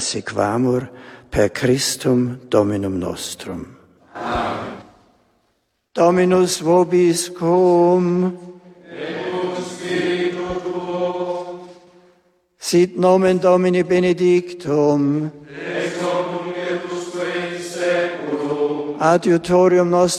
sequamur per Christum Dominum nostrum. Amen. Dominus vobiscum. Sit nomen Domini benedictum. Ex hoc nunc et usque in saeculum. Adiutorium nostrum